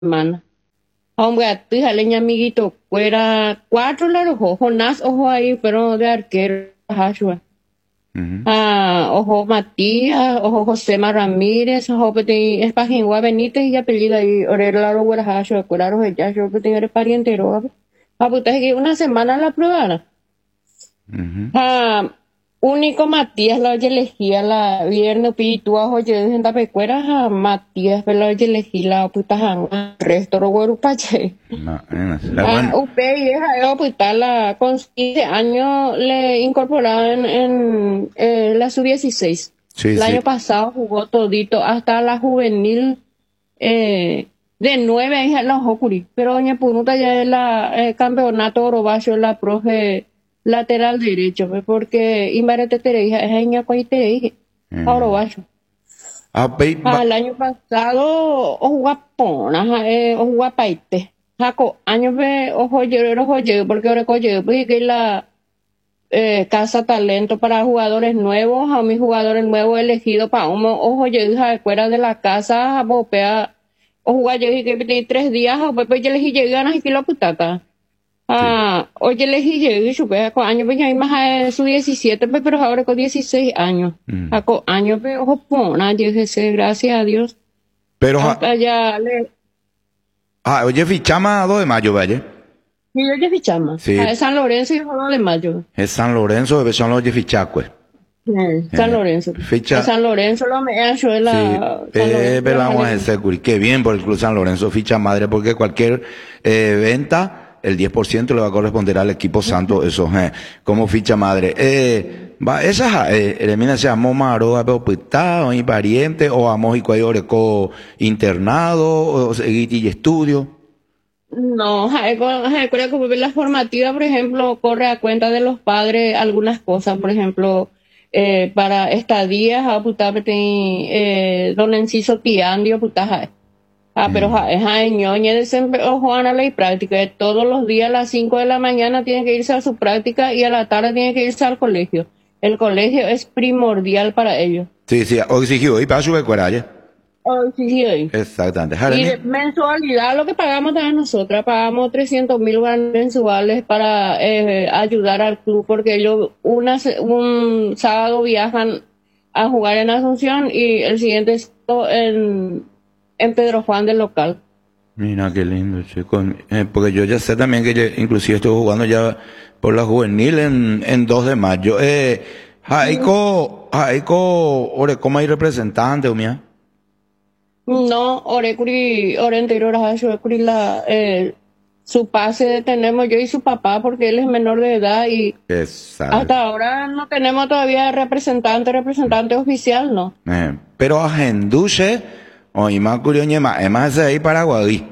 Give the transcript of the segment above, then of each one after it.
semana. Hombre, a tu hija leña amiguito, fuera 4 la rojo, Jonás, ojo ahí, pero de arquero, Joshua. Ujú. Ojo Matías, ojo José Ramírez, ojo Peti, es Pajingua Benítez y apellido ahí, Orela Roguera Joshua, Curaro ya yo que tengo pariente, puta, que una semana la pruebara. Ujú. Único Matías la oye elegía la viernes pitu oye en la pecuera Matías pero oye elegí la puta resto roguero pache. Imagínate. Bueno, Upe y esa puta la con 15 años le incorporaron en la sub-16. sí, El sí. año pasado jugó todito hasta la juvenil de 9 años en la Jocuri. Pero doña Punuta ya es la campeonato orobacho la profe lateral derecho, pues, porque Imbarete Tereja es año con Tereja, orobacho. El año pasado o guapona, o guapaite. Jaco, año ve ojo yo, porque ahora coye, pues que la casa talento para jugadores nuevos, a mis jugadores nuevos elegidos para un ojo yo hija fuera de la casa, bopea, o jugar yo que tiene 3 días, o pues yo elegí ganas y kilo putata. Oye, elegí yo, supe, con años, pues ya hay más su 17, pues, pero ahora con 16 años. Con años, pues, ojo, pona, yo dije, gracias a Dios. Pero, Hasta ya le. oye, fichama 2 de mayo, vaya. Y yo ya fichama. Sí. A San Lorenzo y 2 de mayo. Es San Lorenzo, son los de fichacue. San Lorenzo. Ficha. A San Lorenzo lo me ha hecho la. Sí, velamos el Securi. Qué bien por el Club San Lorenzo, ficha madre, porque cualquier venta, el 10% le va a corresponder al equipo santo, eso, como ficha madre. Esa, mira, se amo maro, a hospital, o pariente, o amo y cuayo oreco internado, o seguiti y estudio. No, creo que la formativa, por ejemplo, corre a cuenta de los padres algunas cosas, por ejemplo, para estadías, don Enciso Tiandio, pero es ñoñe de siempre, Juana ley práctica, todos los días a las 5 de la mañana tiene que irse a su práctica y a la tarde tiene que irse al colegio. El colegio es primordial para ellos. Sí, o exigió, y para su cueralle. Sí. Exactamente. Y de mensualidad, lo que pagamos también nosotras, pagamos 300,000 mensuales para ayudar al club, porque ellos un sábado viajan a jugar en Asunción y el siguiente es en Pedro Juan del local. Mira qué lindo, chico. Porque yo ya sé también que yo, inclusive estoy jugando ya por la juvenil en 2 de mayo. Jaico, ore, ¿cómo hay representante, o mía? No, Orecuri, Orenteiro Orecuri, su pase tenemos yo y su papá, porque él es menor de edad y hasta ahora no tenemos todavía representante oficial, ¿no? Pero a Genduche, o más curioñema, es más de ahí Paraguay.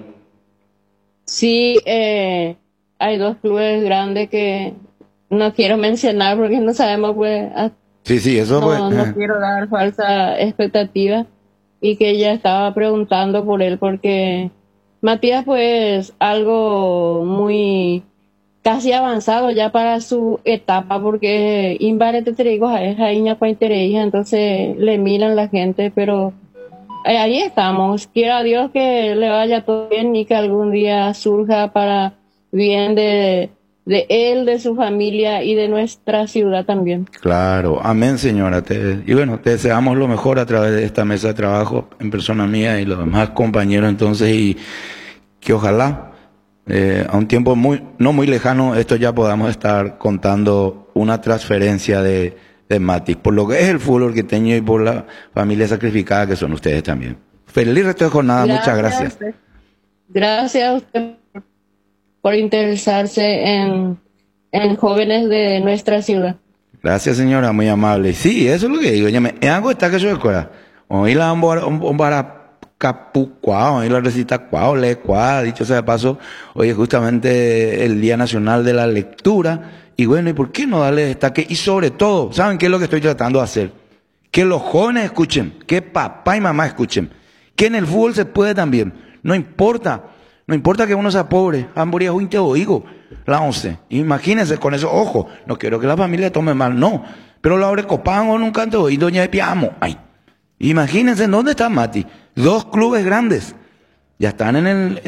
Sí, hay 2 clubes grandes que no quiero mencionar porque no sabemos, pues. Sí, eso pues. No quiero dar falsa expectativa. Y que ella estaba preguntando por él porque Matías pues algo muy casi avanzado ya para su etapa porque Imbarete Trigo es ahí entonces le miran la gente, pero ahí estamos. Quiera Dios que le vaya todo bien y que algún día surja para bien de él, de su familia y de nuestra ciudad también. Claro, amén, señora. Y bueno, te deseamos lo mejor a través de esta mesa de trabajo en persona mía y los demás compañeros entonces, y que ojalá a un tiempo no muy lejano esto ya podamos estar contando una transferencia de Mati, por lo que es el fútbol quiteño y por la familia sacrificada que son ustedes también. Feliz resto de jornada, muchas gracias. Gracias a usted por interesarse en jóvenes de nuestra ciudad. Gracias, señora, muy amable. Sí, eso es lo que digo. Algo está que yo recuerda. Hoy la para capucuao, hoy la recita cuao, le cuá, dicho sea de paso, hoy es justamente el Día Nacional de la Lectura. Y bueno, ¿y por qué no darle destaque? Y sobre todo, ¿saben qué es lo que estoy tratando de hacer? Que los jóvenes escuchen, que papá y mamá escuchen, que en el fútbol se puede también. No importa que uno sea pobre, hamburía un te oigo, la 11. Imagínense con eso, ojo, no quiero que la familia tome mal, no. Pero la abre Copán o nunca te oí, doña de Piamo. Ay, imagínense, ¿dónde está Mati? 2 clubes grandes. ya están en el,